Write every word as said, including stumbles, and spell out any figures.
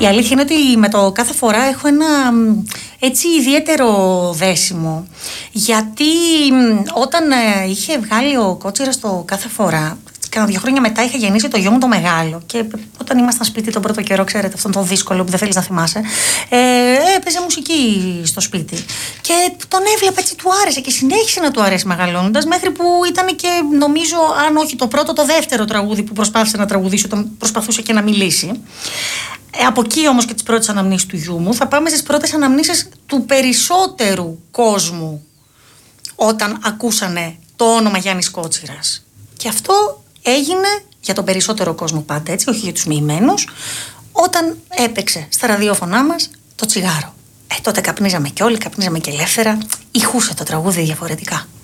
Η αλήθεια είναι ότι με το κάθε φορά έχω ένα έτσι ιδιαίτερο δέσιμο. Γιατί όταν είχε βγάλει ο Κότσιρας το κάθε φορά, κάνα δύο χρόνια μετά είχα γεννήσει το γιο μου το μεγάλο. Και όταν ήμασταν σπίτι τον πρώτο καιρό, ξέρετε, αυτόν τον δύσκολο που δεν θέλεις να θυμάσαι, ε, έπαιζε μουσική στο σπίτι. Και τον έβλεπα έτσι, του άρεσε και συνέχισε να του αρέσει μεγαλώνοντας, μέχρι που ήταν και νομίζω, αν όχι το πρώτο, το δεύτερο τραγούδι που προσπάθησε να τραγουδήσει όταν προσπαθούσε και να μιλήσει. Ε, από εκεί όμως και τις πρώτες αναμνήσεις του γιού μου, θα πάμε στις πρώτες αναμνήσεις του περισσότερου κόσμου όταν ακούσανε το όνομα Γιάννης Κότσιρας. Και αυτό έγινε για τον περισσότερο κόσμο πάντα, έτσι, όχι για τους μοιημένους, όταν έπαιξε στα ραδιόφωνά μας το τσιγάρο. Ε, τότε καπνίζαμε κι όλοι, καπνίζαμε και ελεύθερα, ηχούσε το τραγούδι διαφορετικά.